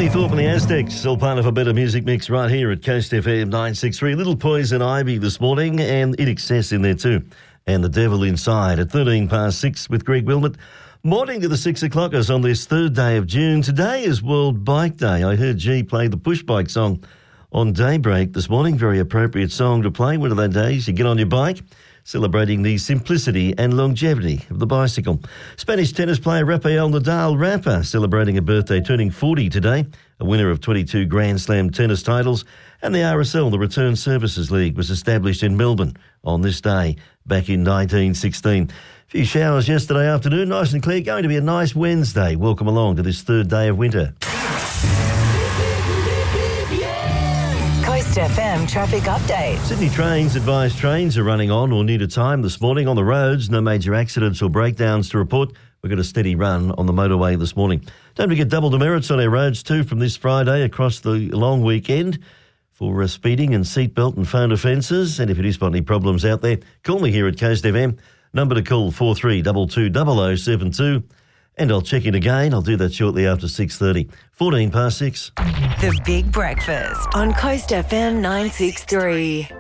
Thorpe and the Aztecs, all part of a better music mix right here at Coast FM 963. Little Poison Ivy this morning and In Excess in there too. And The Devil Inside at 6:13 with Greg Wilmot. Morning to the 6 o'clockers on this third day of June. Today is World Bike Day. I heard G play the push bike song on Daybreak this morning. Very appropriate song to play one of those days. You get on your bike, celebrating the simplicity and longevity of the bicycle. Spanish tennis player Rafael Nadal, celebrating a birthday, turning 40 today, a winner of 22 Grand Slam tennis titles. And the RSL, the Return Services League, was established in Melbourne on this day back in 1916. A few showers yesterday afternoon, nice and clear. Going to be a nice Wednesday. Welcome along to this third day of winter. Coast FM traffic update. Sydney Trains advise trains are running on or near to time this morning on the roads. No major accidents or breakdowns to report. We've got a steady run on the motorway this morning. Don't forget double demerits on our roads too from this Friday across the long weekend for speeding and seatbelt and phone offences. And if you do spot any problems out there, call me here at Coast FM. Number to call 4322 0072. And I'll check in again. I'll do that shortly after 6:30. 6:14. The Big Breakfast on Coast FM 963.